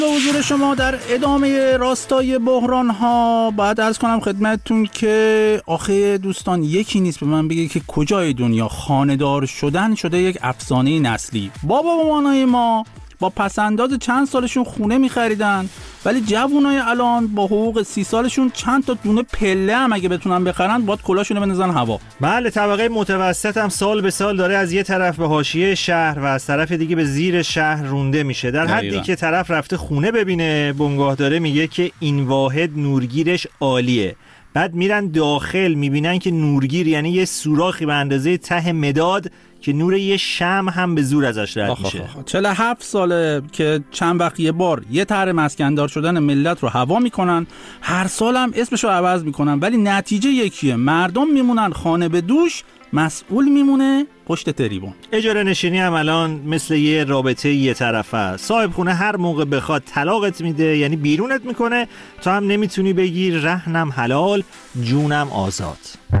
به حضور شما در ادامه راستای بحران ها باید عرض کنم خدمتتون که آخه دوستان یکی نیست به من بگه که کجای دنیا خانه‌دار شدن شده یک افسانه نسلی. بابا مامانای ما با پسنداز چند سالشون خونه می‌خریدن، ولی جوونای الان با حقوق 30 سالشون چند تا دونه پله هم اگه بتونن بخرن باید کلاشونو بندازن هوا. بله، طبقه متوسط هم سال به سال داره از یه طرف به حاشیه شهر و از طرف دیگه به زیر شهر رونده میشه. در حدی که طرف رفته خونه ببینه، بنگاه داره میگه که این واحد نورگیرش عالیه. بعد میرن داخل میبینن که نورگیر یعنی یه سوراخی به اندازه ته مداد که نور یه شمع هم به زور ازش رد میشه. 47 ساله که چند وقت یه بار یه طرح مسکندار شدن ملت رو هوا میکنن، هر سال هم اسمشو عوض میکنن، ولی نتیجه یکیه، مردم میمونن خانه به دوش، مسئول میمونه پشت تریبون. اجاره نشینی هم الان مثل یه رابطه یه طرفه. صاحب خونه هر موقع بخواد طلاقت میده، یعنی بیرونت میکنه، تا هم نمیتونی بگی رهنم حلال جونم آزاد.